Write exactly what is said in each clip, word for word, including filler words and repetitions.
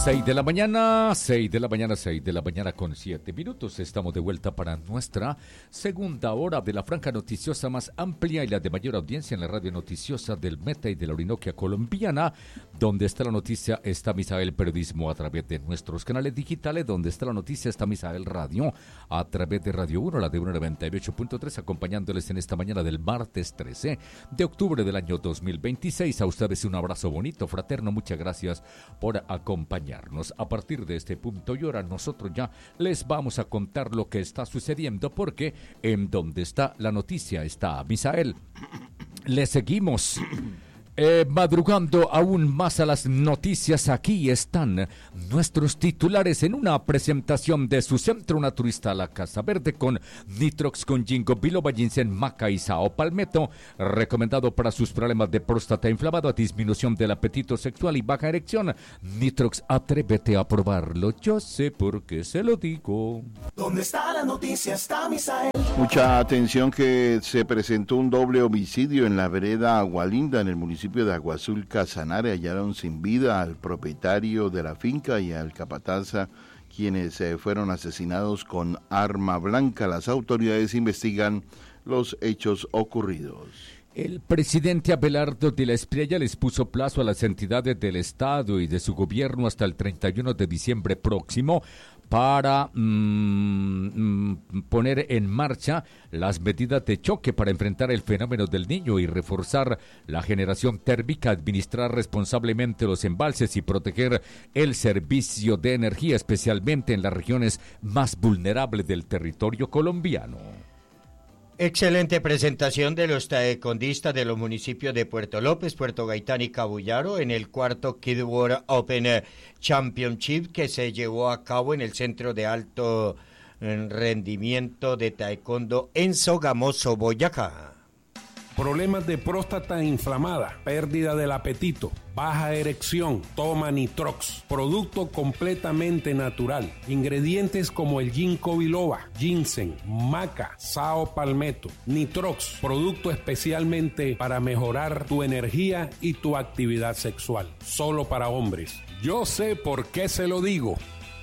seis de la mañana, seis de la mañana, seis de la mañana con siete minutos. Estamos de vuelta para nuestra segunda hora de la franja noticiosa más amplia y la de mayor audiencia en la radio noticiosa del Meta y de la Orinoquia colombiana. Donde está la noticia está Misael Periodismo a través de nuestros canales digitales. Donde está la noticia está Misael Radio a través de Radio uno, la de uno noventa y ocho punto tres, acompañándoles en esta mañana del martes trece de octubre del año dos mil veintiséis. A ustedes un abrazo bonito, fraterno. Muchas gracias por acompañarnos. A partir de este punto y hora nosotros ya les vamos a contar lo que está sucediendo, porque en donde está la noticia está Misael. Le seguimos eh, madrugando aún más a las noticias. Aquí están nuestros titulares en una presentación de su centro naturista La Casa Verde con Nitrox con Ginkgo biloba, ginseng, maca y sao palmetto, recomendado para sus problemas de próstata inflamada, disminución del apetito sexual y baja erección. Nitrox, atrévete a probarlo, yo sé por qué se lo digo. ¿Dónde está la noticia? Está Misael. Mucha atención, que se presentó un doble homicidio en la vereda Agualinda, en el municipio de Agua Azul, Casanare. Hallaron sin vida al propietario de la finca y al capataza, quienes eh, fueron asesinados con arma blanca. Las autoridades investigan los hechos ocurridos. El presidente Abelardo de la Espriella les puso plazo a las entidades del Estado y de su gobierno hasta el treinta y uno de diciembre próximo para mmm, poner en marcha las medidas de choque para enfrentar el fenómeno del Niño y reforzar la generación térmica, administrar responsablemente los embalses y proteger el servicio de energía, especialmente en las regiones más vulnerables del territorio colombiano. Excelente presentación de los taekwondistas de los municipios de Puerto López, Puerto Gaitán y Cabullaro en el cuarto Kid World Open Championship que se llevó a cabo en el Centro de Alto Rendimiento de Taekwondo en Sogamoso, Boyacá. Problemas de próstata inflamada, pérdida del apetito, baja erección, toma Nitrox, producto completamente natural, ingredientes como el ginkgo biloba, ginseng, maca, sao palmetto. Nitrox, producto especialmente para mejorar tu energía y tu actividad sexual, solo para hombres. Yo sé por qué se lo digo.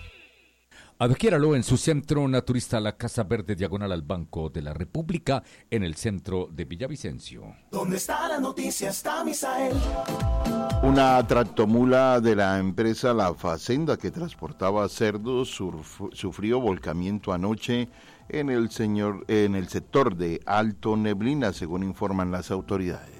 Adquiéralo en su centro naturista La Casa Verde, diagonal al Banco de la República, en el centro de Villavicencio. ¿Dónde está la noticia? Está Misael. Una tractomula de la empresa La Facenda que transportaba cerdos surf, sufrió volcamiento anoche en el, señor, en el sector de Alto Neblina, según informan las autoridades.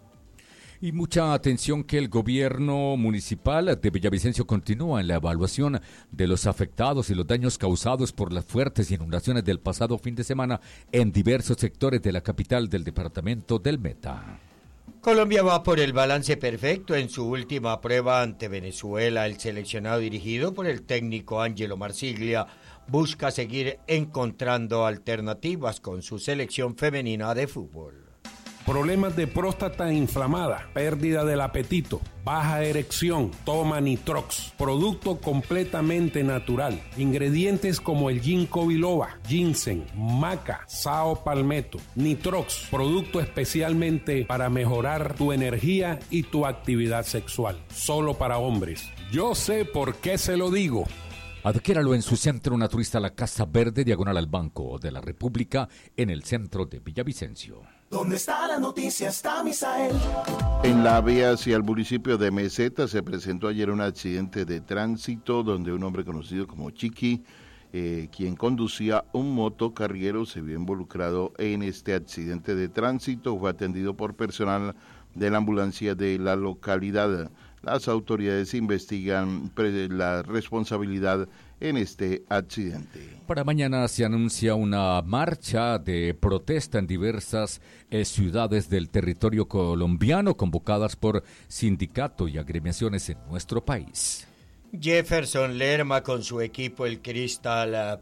Y mucha atención, que el gobierno municipal de Villavicencio continúa en la evaluación de los afectados y los daños causados por las fuertes inundaciones del pasado fin de semana en diversos sectores de la capital del departamento del Meta. Colombia va por el balance perfecto en su última prueba ante Venezuela. El seleccionado dirigido por el técnico Ángelo Marsiglia busca seguir encontrando alternativas con su selección femenina de fútbol. Problemas de próstata inflamada, pérdida del apetito, baja erección, toma Nitrox, producto completamente natural, ingredientes como el ginkgo biloba, ginseng, maca, sao palmetto. Nitrox, producto especialmente para mejorar tu energía y tu actividad sexual, solo para hombres. Yo sé por qué se lo digo. Adquiéralo en su centro naturista La Casa Verde, diagonal al Banco de la República, en el centro de Villavicencio. ¿Dónde está la noticia? Está Misael. En la vía hacia el municipio de Meseta se presentó ayer un accidente de tránsito donde un hombre conocido como Chiqui, eh, quien conducía un motocarguero, se vio involucrado en este accidente de tránsito. Fue atendido por personal de la ambulancia de la localidad. Las autoridades investigan la responsabilidad en este accidente. Para mañana se anuncia una marcha de protesta en diversas eh, ciudades del territorio colombiano, convocadas por sindicatos y agremiaciones en nuestro país. Jefferson Lerma con su equipo, el Crystal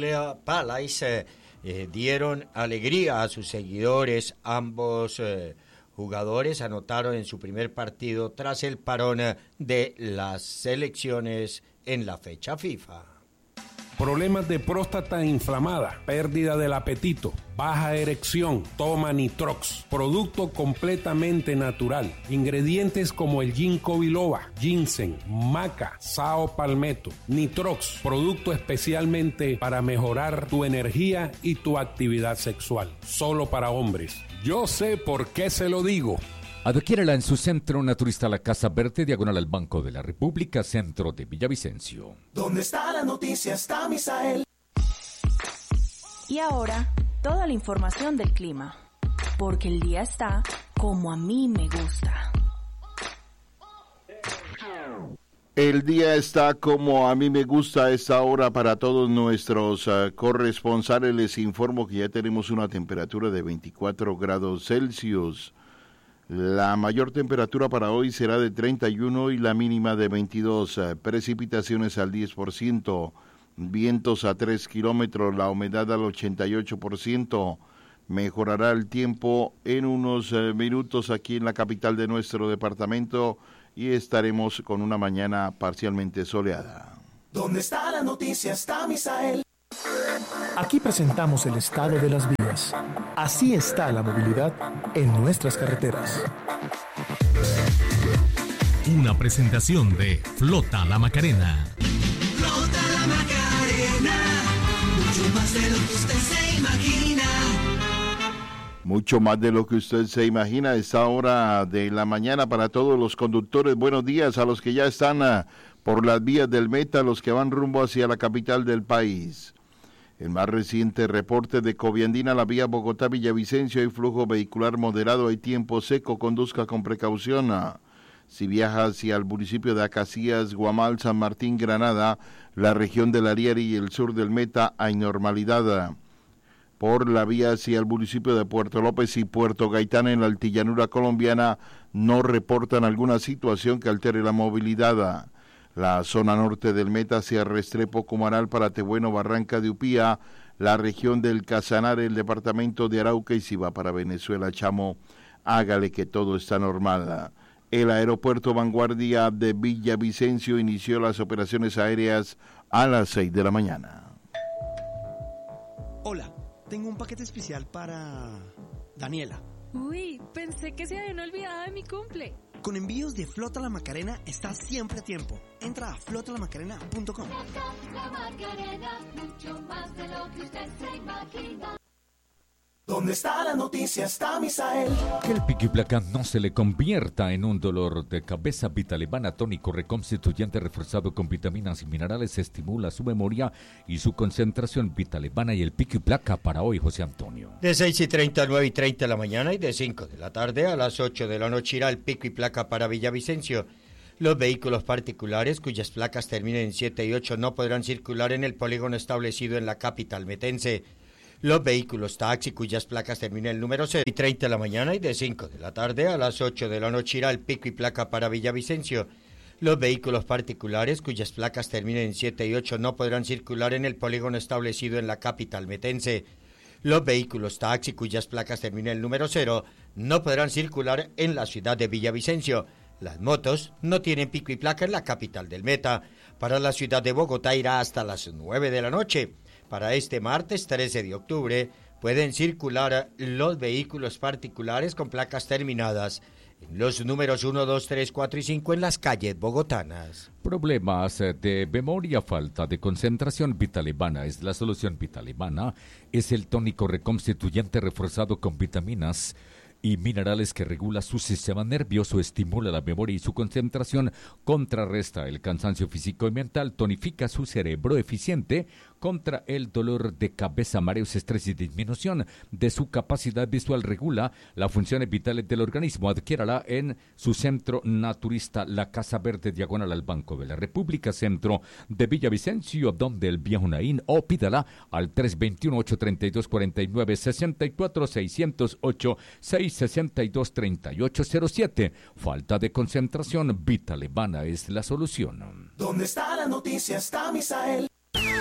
Palace, eh, dieron alegría a sus seguidores. Ambos eh, jugadores anotaron en su primer partido tras el parón de las selecciones en la fecha FIFA. problemas de próstata inflamada, pérdida del apetito, baja erección, toma Nitrox, producto completamente natural, ingredientes como el ginkgo biloba, ginseng, maca, sao palmetto, Nitrox, producto especialmente para mejorar tu energía y tu actividad sexual, solo para hombres. Yo sé por qué se lo digo. Adquiérala en su centro naturista La Casa Verde, diagonal al Banco de la República, centro de Villavicencio. ¿Dónde está la noticia? Está Misael. Y ahora, toda la información del clima. Porque el día está como a mí me gusta. El día está como a mí me gusta a esta hora para todos nuestros uh, corresponsales. Les informo que ya tenemos una temperatura de veinticuatro grados Celsius. La mayor temperatura para hoy será de treinta y uno y la mínima de veintidós. Precipitaciones al diez por ciento, vientos a tres kilómetros, la humedad al ochenta y ocho por ciento. Mejorará el tiempo en unos eh, minutos aquí en la capital de nuestro departamento y estaremos con una mañana parcialmente soleada. ¿Dónde está la noticia? Está Misael. Aquí presentamos el estado de las vías. Así está la movilidad en nuestras carreteras. Una presentación de Flota La Macarena. Flota La Macarena, mucho más de lo que usted se imagina. Mucho más de lo que usted se imagina a esta hora de la mañana para todos los conductores. Buenos días a los que ya están uh, por las vías del Meta, los que van rumbo hacia la capital del país. El más reciente reporte de Coviandina, la vía Bogotá-Villavicencio, hay flujo vehicular moderado, hay tiempo seco, conduzca con precaución. Si viaja hacia el municipio de Acacías, Guamal, San Martín, Granada, la región del Ariari y el sur del Meta, hay normalidad. Por la vía hacia el municipio de Puerto López y Puerto Gaitán en la altillanura colombiana, no reportan alguna situación que altere la movilidad. La zona norte del Meta hacia Restrepo, Comaral, Paratebueno, Barranca de Upía, la región del Casanare, el departamento de Arauca y si va para Venezuela, Chamo, hágale que todo está normal. El aeropuerto Vanguardia de Villavicencio inició las operaciones aéreas a las seis de la mañana. Hola, tengo un paquete especial para Daniela. Uy, pensé que se habían olvidado de mi cumple. Con envíos de Flota La Macarena estás siempre a tiempo. Entra a flota la macarena punto com. La Macarena, mucho más de lo que usted se imagina. ¿Dónde está la noticia? Está Misael. Que el pico y placa no se le convierta en un dolor de cabeza. Vitalevana tónico reconstituyente reforzado con vitaminas y minerales estimula su memoria y su concentración. Vitalevana y el pico y placa para hoy, José Antonio. De seis y treinta a nueve y treinta de la mañana y de cinco de la tarde a las ocho de la noche irá el pico y placa para Villavicencio. Los vehículos particulares cuyas placas terminen en siete y ocho no podrán circular en el polígono establecido en la capital metense. Los vehículos taxi cuyas placas terminen el número cero y treinta de la mañana y de cinco de la tarde a las ocho de la noche irá el pico y placa para Villavicencio. Los vehículos particulares cuyas placas terminen en siete y ocho no podrán circular en el polígono establecido en la capital metense. Los vehículos taxi cuyas placas terminen el número cero no podrán circular en la ciudad de Villavicencio. Las motos no tienen pico y placa en la capital del Meta. Para la ciudad de Bogotá irá hasta las nueve de la noche. Para este martes trece de octubre pueden circular los vehículos particulares con placas terminadas en los números uno, dos, tres, cuatro y cinco en las calles bogotanas. Problemas de memoria, falta de concentración. Vitalevana es la solución. Vitalevana es el tónico reconstituyente reforzado con vitaminas y minerales que regula su sistema nervioso, estimula la memoria y su concentración, contrarresta el cansancio físico y mental, tonifica su cerebro eficiente contra el dolor de cabeza, mareos, estrés y disminución de su capacidad visual, regula las funciones vitales del organismo. Adquiérala en su centro naturista La Casa Verde, diagonal al Banco de la República, centro de Villavicencio, donde el viejo Naín, o pídala al tres dos uno, ocho tres dos, cuatro nueve, seis cuatro, seis cero ocho, seis seis dos, tres ocho cero siete. Falta de concentración, Vitalevana es la solución. ¿Dónde está la noticia? Está Misael.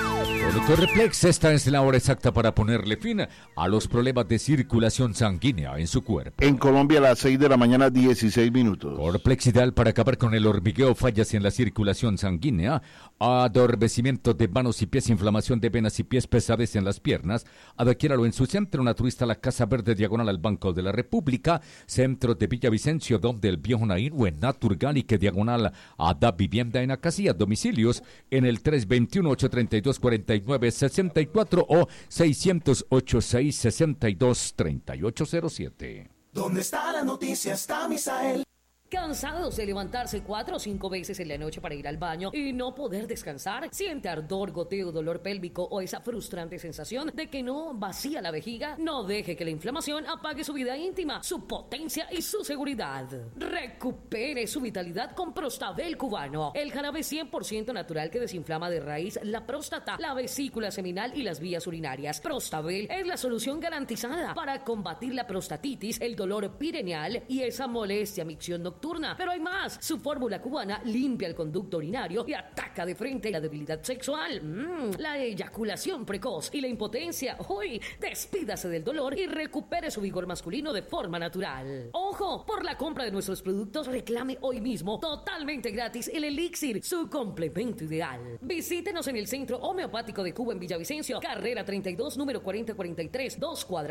Corplex, esta es la hora exacta para ponerle fin a los problemas de circulación sanguínea en su cuerpo. En Colombia a las seis de la mañana, dieciséis minutos. Corplex ideal para acabar con el hormigueo, fallas en la circulación sanguínea, adormecimiento de manos y pies, inflamación de venas y pies, pesadez en las piernas. Adquiéralo en su centro naturista La Casa Verde, diagonal al Banco de la República, centro de Villavicencio, donde el viejo Naín, o en Naturgal y que diagonal a Da Vivienda en Acasía. Domicilios en el tres dos uno, ocho tres dos, cuatro nueve seis cuatro o seis cero ocho, seis seis dos, tres ocho cero siete. ¿Dónde está la noticia? Está Misael. ¿Cansados de levantarse cuatro o cinco veces en la noche para ir al baño y no poder descansar? ¿Siente ardor, goteo, dolor pélvico o esa frustrante sensación de que no vacía la vejiga? No deje que la inflamación apague su vida íntima, su potencia y su seguridad. Recupere su vitalidad con Prostabel cubano, el jarabe cien por ciento natural que desinflama de raíz la próstata, la vesícula seminal y las vías urinarias. Prostabel es la solución garantizada para combatir la prostatitis, el dolor pireneal y esa molestia micción nocturna. Pero hay más. Su fórmula cubana limpia el conducto urinario y ataca de frente la debilidad sexual, mm, la eyaculación precoz y la impotencia. Uy, despídase del dolor y recupere su vigor masculino de forma natural. Ojo, por la compra de nuestros productos reclame hoy mismo totalmente gratis el Elixir, su complemento ideal. Visítenos en el Centro Homeopático de Cuba en Villavicencio, carrera treinta y dos, número cuarenta cuarenta y tres, dos cuadras